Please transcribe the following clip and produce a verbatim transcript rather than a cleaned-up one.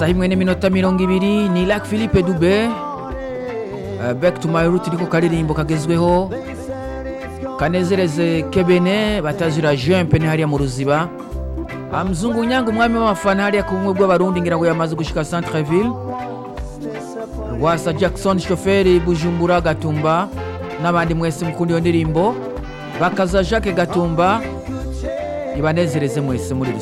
isaha imwe n'iminota mirongo ibiri ni Lac Philippe Dube. Uh, back to my root niko karirimbo kagezweho kanezereze Kebene batazira Jempe ni hariya mu Ruziba. Amzungu Nyango umwami w'amafana hariya ku bumwe bw'abarundi ngira ngo yamaze gushika Centreville. Rwasa Jackson Shoferi Bujumbura Gatumba n'abandi mwese mukundi yo ndirimbo bakaza Jacques Gatumba ibanezereze mwese muri